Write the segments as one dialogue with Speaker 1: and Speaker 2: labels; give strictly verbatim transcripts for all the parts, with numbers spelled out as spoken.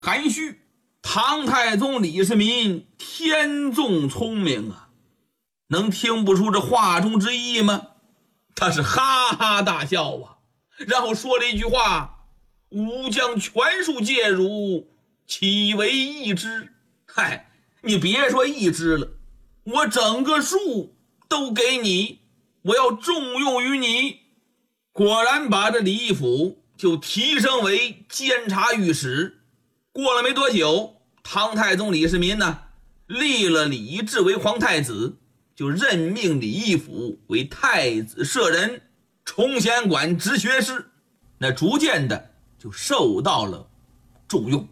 Speaker 1: 含蓄。唐太宗李世民天纵聪明啊，能听不出这话中之意吗？他是哈哈大笑啊，然后说了一句话：吾将全数借汝，岂为一之？嗨，你别说一之了，我整个数都给你，我要重用于你。果然把这李义府就提升为监察御史。过了没多久，唐太宗李世民呢，立了李义治为皇太子，就任命李义府为太子舍人、崇贤馆直学士，那逐渐的就受到了重用。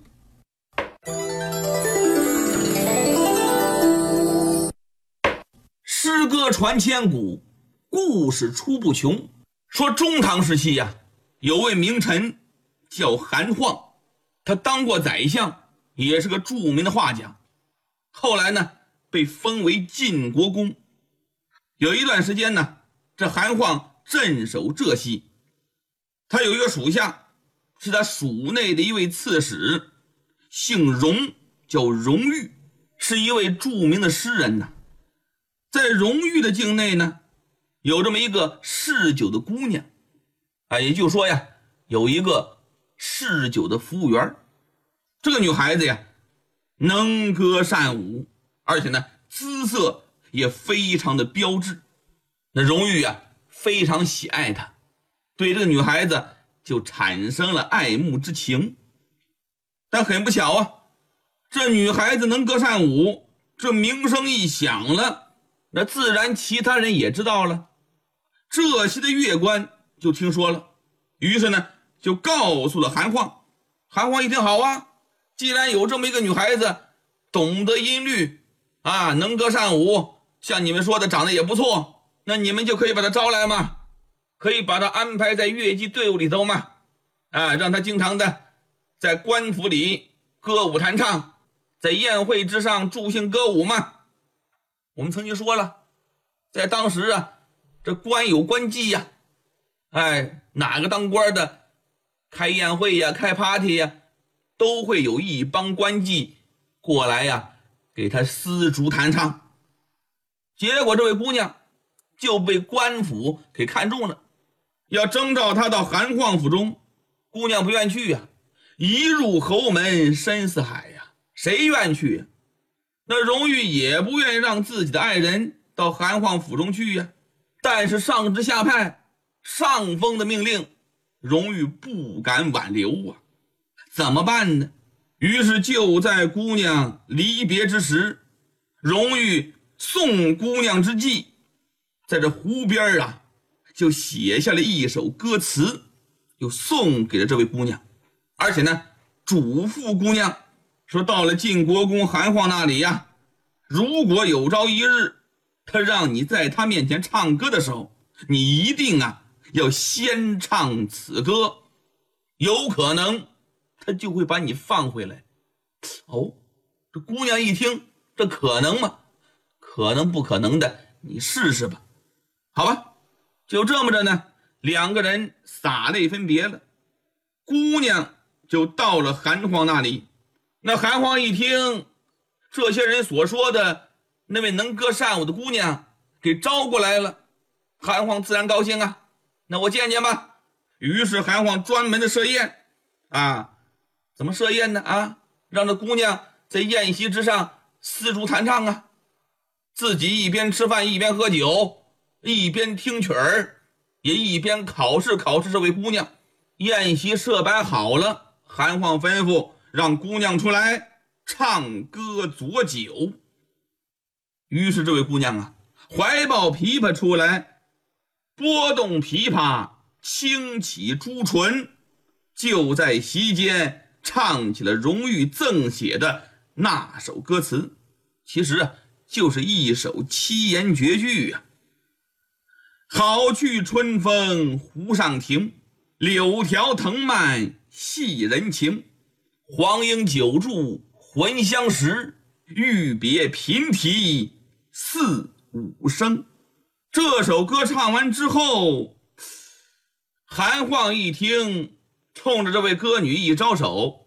Speaker 1: 诗歌传千古，故事出不穷。说中唐时期呀、啊，有位名臣叫韩晃，他当过宰相，也是个著名的画家。后来呢，被封为晋国公。有一段时间呢，这韩晃镇守浙西，他有一个属下，是他属内的一位刺史，姓荣，叫荣玉，是一位著名的诗人呐。在荣玉的境内呢，有这么一个嗜酒的姑娘，啊，也就是说呀，有一个嗜酒的服务员。这个女孩子呀，能歌善舞，而且呢，姿色也非常的标致。那荣玉啊，非常喜爱她，对这个女孩子就产生了爱慕之情。但很不巧啊，这女孩子能歌善舞，这名声一响了，那自然其他人也知道了。浙西的乐官就听说了，于是呢，就告诉了韩晃。韩晃一听，好啊，既然有这么一个女孩子，懂得音律啊，能歌善舞，像你们说的长得也不错，那你们就可以把她招来嘛，可以把她安排在乐伎队伍里头嘛，啊，让她经常的在官府里歌舞弹唱，在宴会之上助兴歌舞嘛。我们曾经说了，在当时啊，这官有官妓呀、啊，哎，哪个当官的开宴会呀、开 party 呀，都会有一帮官妓过来呀，给他丝竹弹唱。结果这位姑娘就被官府给看中了，要征召她到韩晃府中。姑娘不愿去呀、啊，一入侯门深似海呀、啊，谁愿去呀、啊？那荣玉也不愿意让自己的爱人到韩晃府中去呀、啊。但是上至下派，上峰的命令，荣玉不敢挽留啊，怎么办呢？于是就在姑娘离别之时，荣玉送姑娘之际，在这湖边啊，就写下了一首歌词，就送给了这位姑娘，而且呢，嘱咐姑娘说，到了晋国公韩晃那里呀，如果有朝一日他让你在他面前唱歌的时候，你一定啊要先唱此歌，有可能他就会把你放回来。哦，这姑娘一听，这可能吗？可能不可能的，你试试吧。好吧，就这么着呢，两个人洒泪分别了。姑娘就到了韩晃那里，那韩晃一听这些人所说的那位能歌善舞的姑娘给招过来了，韩晃自然高兴啊，那我见见吧。于是韩晃专门的设宴啊，怎么设宴呢？啊，让这姑娘在宴席之上丝竹弹唱啊，自己一边吃饭一边喝酒，一边听曲儿，也一边考试考试这位姑娘。宴席设摆好了，韩晃吩咐让姑娘出来唱歌佐酒。于是这位姑娘啊，怀抱琵琶出来，拨动琵琶，轻启朱唇，就在席间唱起了荣玉赠写的那首歌词。其实啊，就是一首七言绝句啊。好去春风湖上亭，柳条藤蔓系人情。黄莺久住还乡时，欲别频啼四五声。这首歌唱完之后，韩晃一听，冲着这位歌女一招手，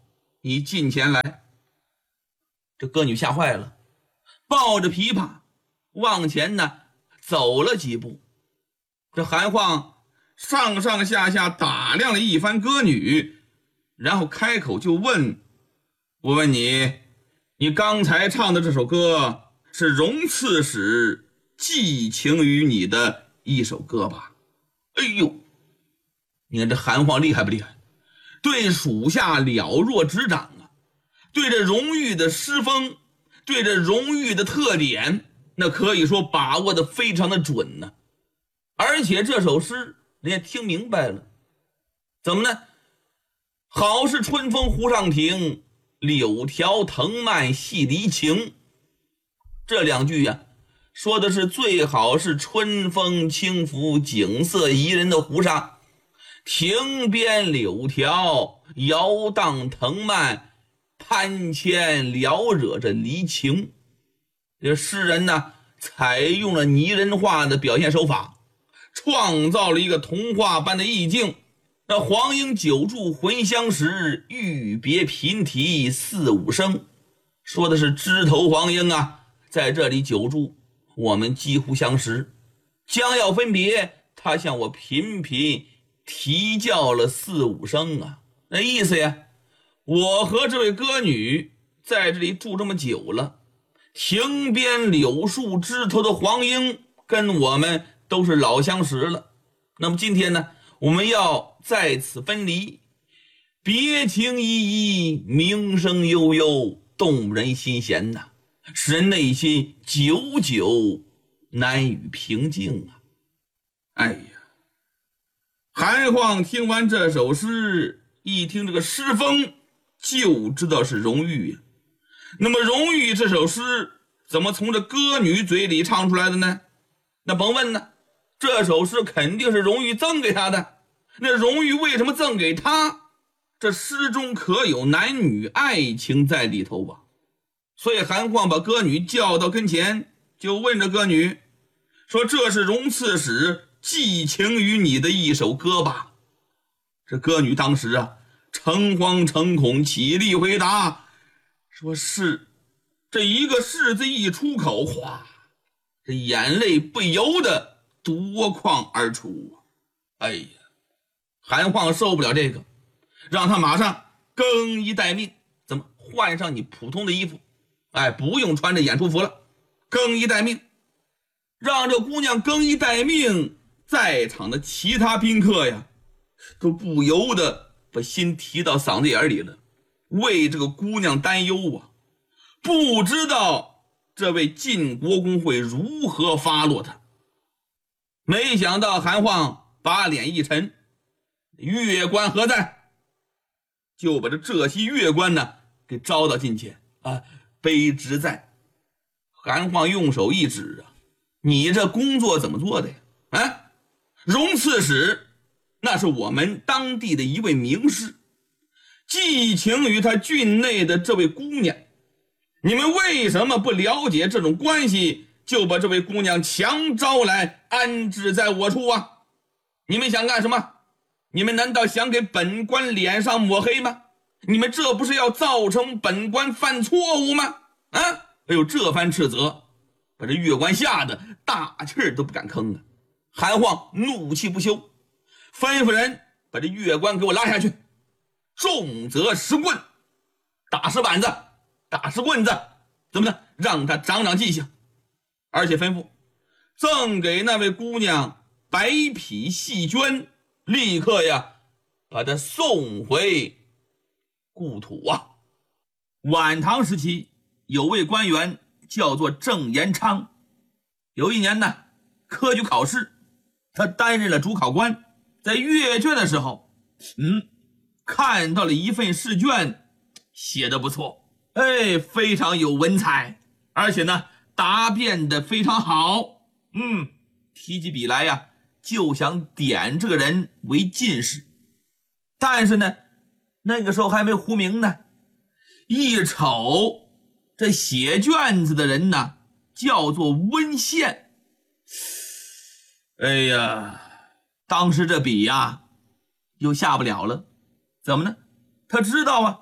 Speaker 1: 你近前来。这歌女吓坏了，抱着琵琶往前呢走了几步。这韩晃上上下下打量了一番歌女，然后开口就问：我问你，你刚才唱的这首歌是荣刺史寄情于你的一首歌吧？哎呦，你看这韩晃厉害不厉害？对属下了若指掌啊，对这荣誉的诗风，对这荣誉的特点，那可以说把握的非常的准呢、啊。而且这首诗人家听明白了，怎么呢？好是春风湖上亭，柳条藤蔓系离情。这两句呀、啊，说的是最好是春风轻拂，景色宜人的湖上，亭边柳条摇荡藤蔓，攀牵缭惹着离情。这诗人呢，采用了拟人化的表现手法，创造了一个童话般的意境。那黄莺久住还乡时，欲别频啼四五声，说的是枝头黄莺啊，在这里久住，我们几乎相识，将要分别，他向我频频啼叫了四五声啊。那意思呀，我和这位歌女在这里住这么久了，亭边柳树枝头的黄莺跟我们都是老相识了。那么今天呢，我们要在此分离，别情依依，鸣声悠悠，动人心弦呐、啊，使人内心久久难以平静啊。哎呀，韩晃听完这首诗，一听这个诗风就知道是荣誉呀。那么荣誉这首诗怎么从这歌女嘴里唱出来的呢？那甭问呢，这首诗肯定是荣誉赠给他的。那荣誉为什么赠给他？这诗中可有男女爱情在里头吧？所以韩晃把歌女叫到跟前，就问着歌女说：这是荣刺史寄情于你的一首歌吧？这歌女当时啊，诚惶诚恐，起立回答说是。这一个是字一出口，哗，这眼泪不由得夺眶而出。哎呀，韩晃受不了这个，让他马上更衣待命。怎么换上你普通的衣服？哎，不用穿着演出服了，更衣待命。让这姑娘更衣待命，在场的其他宾客呀，都不由得把心提到嗓子眼里了，为这个姑娘担忧啊，不知道这位晋国公会如何发落他。没想到韩晃把脸一沉，乐官何在？就把这浙西乐官呢给招到近前啊，卑职在。韩晃用手一指啊，你这工作怎么做的呀？啊，荣刺史那是我们当地的一位名士，寄情于他郡内的这位姑娘，你们为什么不了解这种关系，就把这位姑娘强招来安置在我处啊？你们想干什么？你们难道想给本官脸上抹黑吗？你们这不是要造成本官犯错误吗？啊！哎呦，这番斥责把这乐官吓得大气儿都不敢吭啊。韩晃怒气不休，吩咐人把这乐官给我拉下去，重则石棍，打石板子，打石棍子，怎么呢？让他长长记性。而且吩咐赠给那位姑娘白匹细绢，立刻呀把他送回故土啊。晚唐时期有位官员叫做郑延昌，有一年呢科举考试，他担任了主考官，在阅卷的时候嗯，看到了一份试卷，写得不错，哎，非常有文采，而且呢答辩的非常好。嗯，提起笔来呀，就想点这个人为进士。但是呢，那个时候还没糊名呢。一瞅这写卷子的人呢，叫做温宪。哎呀，当时这笔呀又下不了了。怎么呢？他知道啊，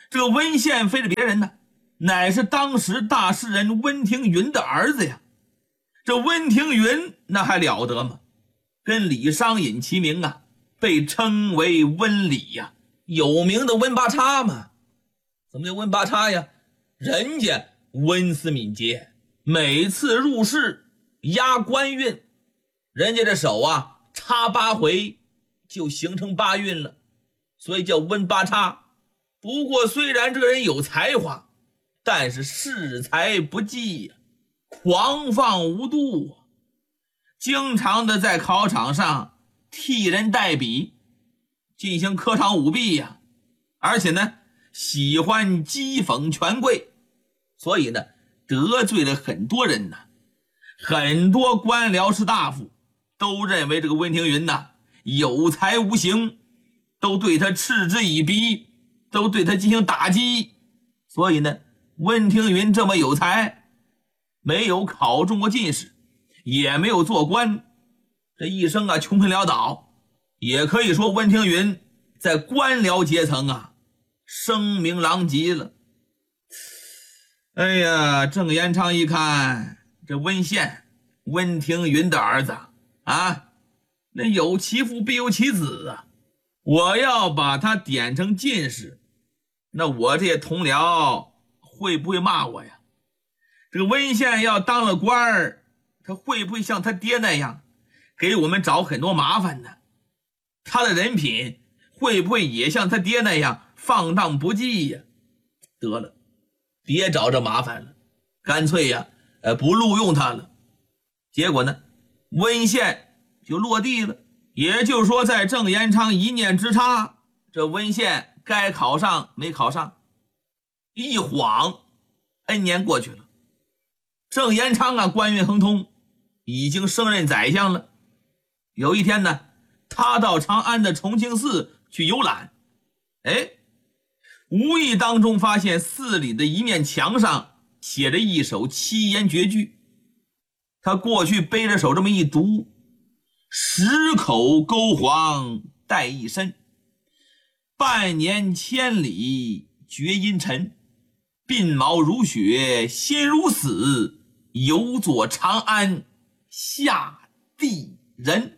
Speaker 1: 这个温宪非是别人呢，乃是当时大诗人温庭筠的儿子呀。这温庭筠那还了得吗？跟李商隐齐名啊，被称为温李呀，有名的温八叉嘛。怎么叫温八叉呀？人家温思敏捷每次入仕押官运，人家这手啊插八回就形成八运了，所以叫温八叉。不过虽然这个人有才华，但是恃才不济呀，狂放无度啊，经常的在考场上替人代笔，进行科场舞弊呀，而且呢喜欢讥讽权贵，所以呢得罪了很多人呐。很多官僚士大夫都认为这个温庭筠呐有才无形，都对他嗤之以鼻，都对他进行打击。所以呢温庭筠这么有才，没有考中过进士，也没有做官，这一生啊穷困潦倒，也可以说温庭筠在官僚阶层啊声名狼藉了。哎呀，郑延昌一看这温宪温庭筠的儿子啊，那有其父必有其子啊，我要把他点成进士，那我这些同僚会不会骂我呀？这个温宪要当了官儿，他会不会像他爹那样给我们找很多麻烦呢？他的人品会不会也像他爹那样放荡不羁呀？得了，别找这麻烦了，干脆呀呃不录用他了。结果呢温宪就落地了，也就是说在郑延昌一念之差，这温宪该考上没考上，一晃 N 年过去了。郑延昌啊官运亨通，已经升任宰相了。有一天呢他到长安的重庆寺去游览，哎，无意当中发现寺里的一面墙上写着一首七言绝句。他过去背着手这么一读，十口勾黄带一身，半年千里绝阴沉，鬓毛如雪心如死，犹作长安下地人。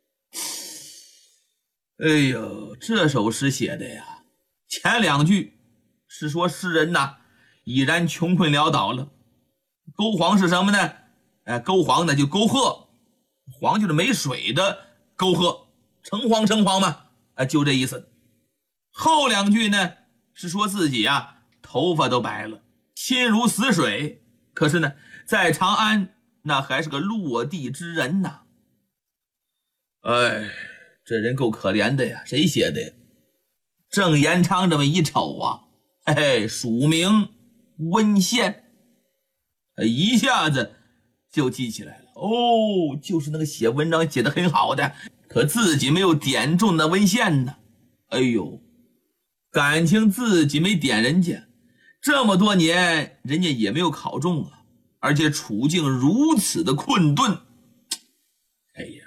Speaker 1: 哎呦，这首诗写的呀，前两句是说诗人呐已然穷困潦倒了。勾黄是什么呢？哎，勾黄呢就沟壑，黄就是没水的沟壑，诚惶诚惶嘛，啊，就这意思。后两句呢是说自己啊头发都白了，心如死水，可是呢在长安那还是个落地之人呐。哎，这人够可怜的呀，谁写的呀？郑延昌这么一瞅啊，嘿嘿，署名温宪，一下子就记起来了。哦，就是那个写文章写得很好的，可自己没有点中那温宪呢。哎呦，感情自己没点人家，这么多年人家也没有考中啊，而且处境如此的困顿。哎呀，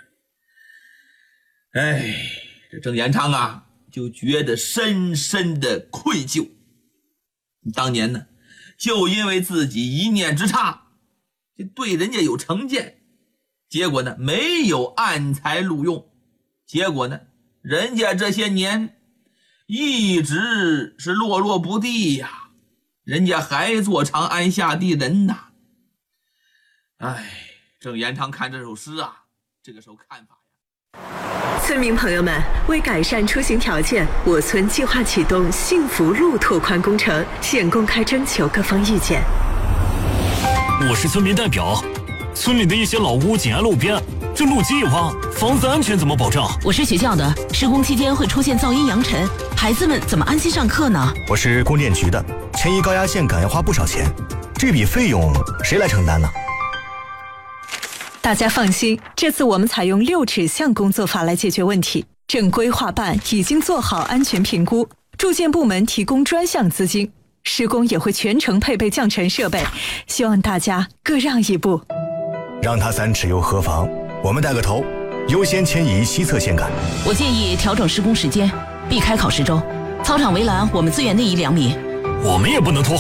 Speaker 1: 哎，这郑延昌啊就觉得深深的愧疚。当年呢就因为自己一念之差，就对人家有成见，结果呢没有按才录用，结果呢人家这些年一直是落落不地呀，人家还做长安下地人呐。哎，郑延昌看这首诗啊，这个时候看法呀。
Speaker 2: 村民朋友们，为改善出行条件，我村计划启动幸福路拓宽工程，现公开征求各方意见。
Speaker 3: 我是村民代表，村里的一些老屋紧挨路边，这路基一挖，房子安全怎么保障？
Speaker 4: 我是学校的，施工期间会出现噪音扬尘，孩子们怎么安心上课呢？
Speaker 5: 我是供电局的，迁移高压线杆要花不少钱，这笔费用谁来承担呢？
Speaker 2: 大家放心，这次我们采用六指向工作法来解决问题。正规划办已经做好安全评估，住建部门提供专项资金，施工也会全程配备降尘设备，希望大家各让一步。
Speaker 5: 让他三尺又何妨？我们带个头，优先迁移西侧线杆。
Speaker 4: 我建议调整施工时间，避开考试周。 操场围栏我们自愿内移两米。
Speaker 3: 我们也不能拖